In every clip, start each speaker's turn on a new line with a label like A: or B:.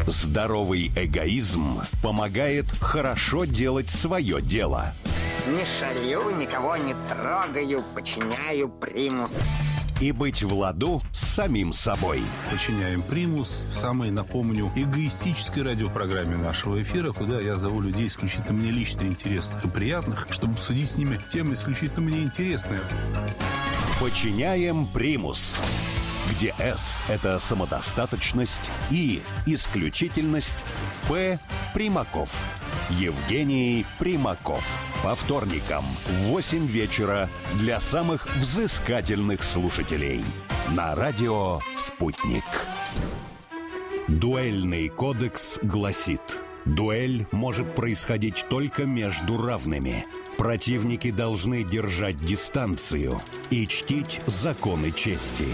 A: Здоровый эгоизм помогает хорошо делать свое дело.
B: Не шалю, никого не трогаю, подчиняю примус.
A: И быть в ладу с самим собой.
C: Подчиняем примус в самой, напомню, эгоистической радиопрограмме нашего эфира, куда я зову людей исключительно мне лично интересных и приятных, чтобы обсудить с ними темы исключительно мне интересные.
A: Подчиняем примус, где S – это самодостаточность, И – исключительность, П – Примаков. Евгений Примаков. По вторникам в 8 вечера для самых взыскательных слушателей. На радио «Спутник». Дуэльный кодекс гласит: дуэль может происходить только между равными. Противники должны держать дистанцию и чтить законы чести.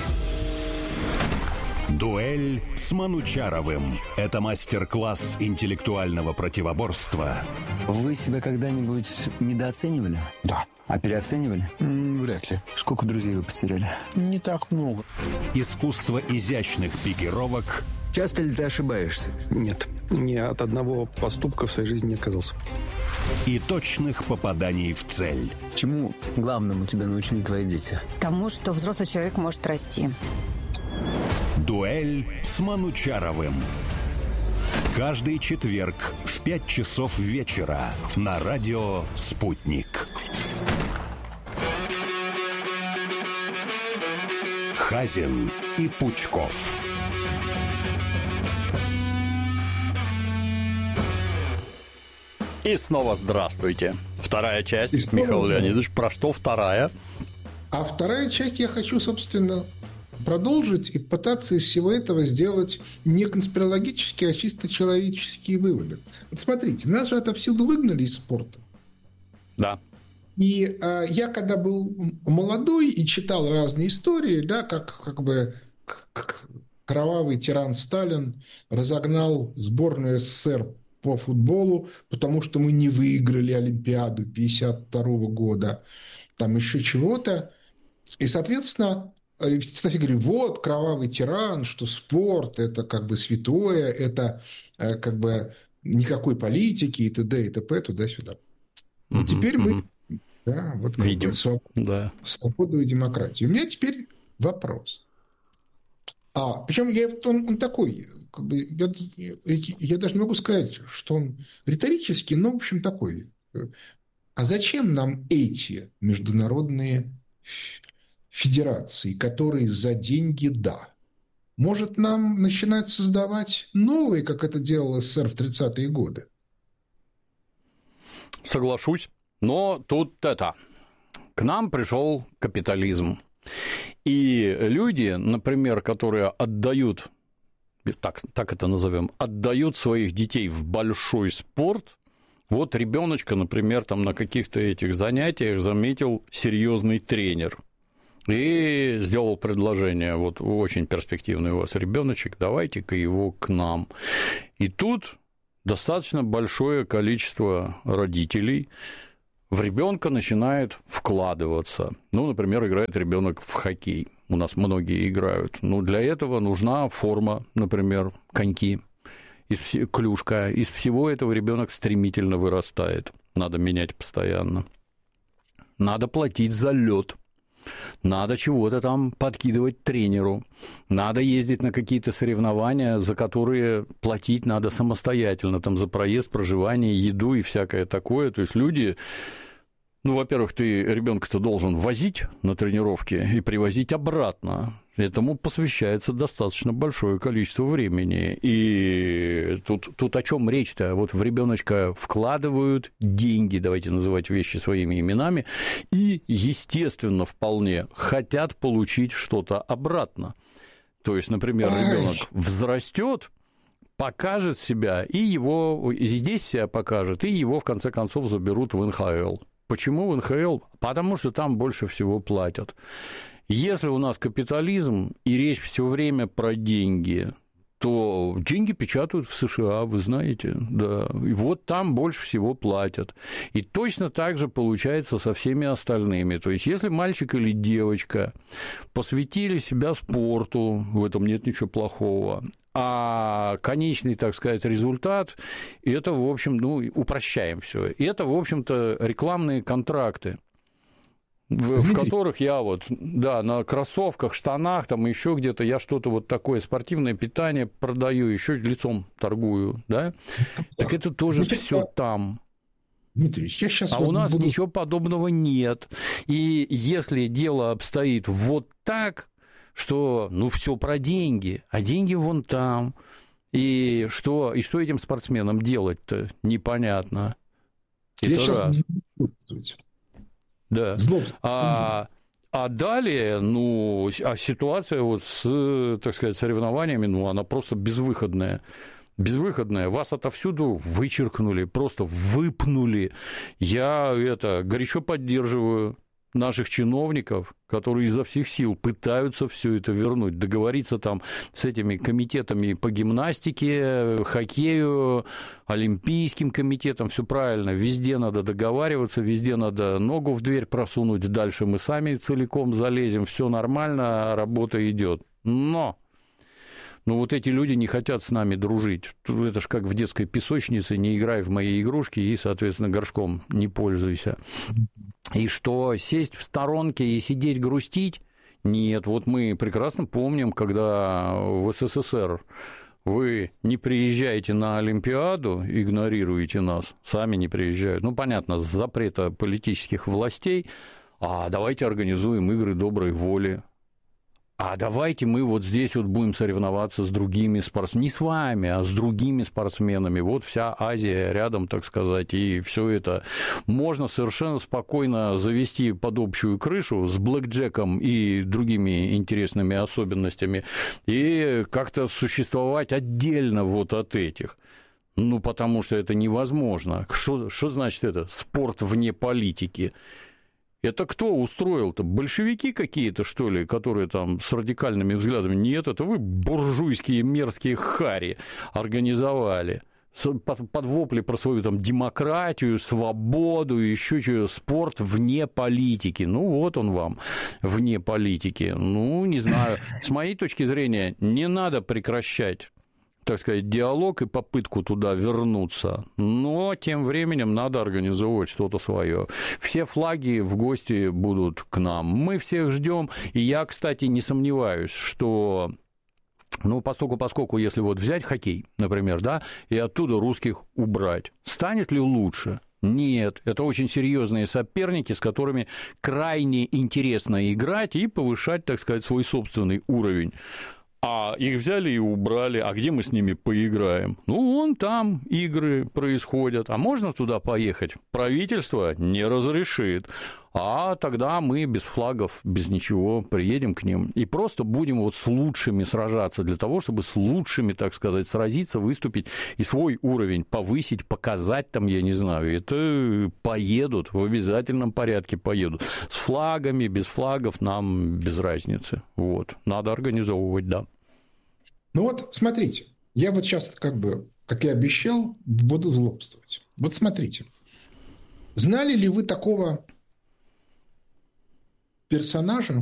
A: Дуэль с Манучаровым. Это мастер-класс интеллектуального противоборства.
D: Вы себя когда-нибудь недооценивали?
E: Да.
D: А переоценивали?
E: Вряд ли.
D: Сколько друзей вы потеряли?
E: Не так много.
A: Искусство изящных пикировок.
D: Часто ли ты ошибаешься?
E: Нет. Ни от одного поступка в своей жизни не отказался.
A: И точных попаданий в цель.
D: Чему главному тебя научили твои дети?
F: Тому, что взрослый человек может расти.
A: Дуэль с Манучаровым. Каждый четверг в 5 часов вечера на радио «Спутник». Хазин и Пучков.
G: И снова здравствуйте. Вторая часть, Михаил Леонидович. Про что вторая?
H: А вторая часть я хочу, собственно, продолжить и пытаться из всего этого сделать не конспирологические, а чисто человеческие выводы. Вот смотрите, нас же отовсюду выгнали из спорта.
G: Да.
H: И я, когда был молодой и читал разные истории, да, как кровавый тиран Сталин разогнал сборную СССР по футболу, потому что мы не выиграли Олимпиаду 1952 года, там еще чего-то. И, соответственно, все говорили, вот, кровавый тиран, что спорт – это как бы святое, это как бы никакой политики и т.д. и т.п. туда-сюда. И теперь мы да, вот как
G: видим
H: бы свободу и демократию. У меня теперь вопрос. Причем он такой, как бы, я даже не могу сказать, что он риторический, но, в общем, такой. А зачем нам эти международные федерации, которые за деньги да? Может, нам начинать создавать новые, как это делал СССР в 30-е годы?
G: Соглашусь. Но тут к нам пришел капитализм. И люди, например, которые отдают, так это назовем, отдают своих детей в большой спорт. Вот ребеночка, например, там на каких-то этих занятиях заметил серьезный тренер и сделал предложение: вот очень перспективный у вас ребеночек, давайте-ка его к нам. И тут достаточно большое количество родителей в ребенка начинает вкладываться. Ну, например, играет ребенок в хоккей. У нас многие играют. Ну, для этого нужна форма, например, коньки, клюшка. Из всего этого ребенок стремительно вырастает. Надо менять постоянно. Надо платить за лед. Надо чего-то там подкидывать тренеру, надо ездить на какие-то соревнования, за которые платить надо самостоятельно, там, за проезд, проживание, еду и всякое такое. То есть люди, ну, во-первых, ты ребенка-то должен возить на тренировки и привозить обратно. Этому посвящается достаточно большое количество времени. И тут о чем речь-то? Вот в ребеночка вкладывают деньги, давайте называть вещи своими именами, и, естественно, вполне хотят получить что-то обратно. То есть, например, ребенок взрастет, покажет себя, и его здесь себя покажет, и его, в конце концов, заберут в НХЛ. Почему в НХЛ? Потому что там больше всего платят. Если у нас капитализм и речь все время про деньги, то деньги печатают в США, вы знаете, да, и вот там больше всего платят. И точно так же получается со всеми остальными. То есть, если мальчик или девочка посвятили себя спорту, в этом нет ничего плохого, а конечный, так сказать, результат, это, в общем, ну, упрощаем все. Это, в общем-то, рекламные контракты, в которых я вот, да, на кроссовках, штанах, там еще где-то я что-то вот такое спортивное питание продаю, еще лицом торгую, да? Так это тоже все там.
H: Дмитрий, я сейчас
G: у нас ничего подобного нет. И если дело обстоит вот так, что, ну, все про деньги, а деньги вон там, и что этим спортсменам делать-то, непонятно.
H: Я
G: это
H: сейчас
G: раз. Да.
H: Злобствует.
G: А далее, ну, ситуация вот с, так сказать, соревнованиями, ну, она просто безвыходная. Безвыходная. Вас отовсюду вычеркнули, просто выпнули. Я это горячо поддерживаю наших чиновников, которые изо всех сил пытаются все это вернуть, договориться там с этими комитетами по гимнастике, хоккею, олимпийским комитетом, все правильно, везде надо договариваться, везде надо ногу в дверь просунуть, дальше мы сами целиком залезем, все нормально, работа идет. Но вот эти люди не хотят с нами дружить. Это ж как в детской песочнице, не играй в мои игрушки и, соответственно, горшком не пользуйся. И что, сесть в сторонке и сидеть грустить? Нет, вот мы прекрасно помним, когда в СССР вы не приезжаете на Олимпиаду, игнорируете нас, сами не приезжают. Ну, понятно, с запрета политических властей, а давайте организуем игры доброй воли. А давайте мы вот здесь вот будем соревноваться с другими спортсменами, не с вами, а с другими спортсменами. Вот вся Азия рядом, так сказать, и все это можно совершенно спокойно завести под общую крышу с блэкджеком и другими интересными особенностями и как-то существовать отдельно вот от этих. Ну, потому что это невозможно. Что значит это? Спорт вне политики. Это кто устроил-то? Большевики какие-то, что ли, которые там с радикальными взглядами? Нет, это вы, буржуйские мерзкие хари, организовали. Под вопли про свою там демократию, свободу, еще что-то, спорт вне политики. Ну, вот он вам, вне политики. Ну, не знаю. С моей точки зрения, не надо прекращать, так сказать, диалог и попытку туда вернуться, но тем временем надо организовывать что-то свое. Все флаги в гости будут к нам. Мы всех ждем, и я, кстати, не сомневаюсь, что, ну, поскольку если вот взять хоккей, например, да, и оттуда русских убрать, станет ли лучше? Нет, это очень серьезные соперники, с которыми крайне интересно играть и повышать, так сказать, свой собственный уровень. А их взяли и убрали, а где мы с ними поиграем? Ну, вон там игры происходят, а можно туда поехать? Правительство не разрешит, а тогда мы без флагов, без ничего приедем к ним и просто будем вот с лучшими сражаться для того, чтобы с лучшими, так сказать, сразиться, выступить и свой уровень повысить, показать там, я не знаю, это поедут, в обязательном порядке поедут. С флагами, без флагов нам без разницы, вот, надо организовывать, да.
H: Ну вот, смотрите, я вот сейчас как и обещал, буду злобствовать. Вот смотрите, знали ли вы такого персонажа,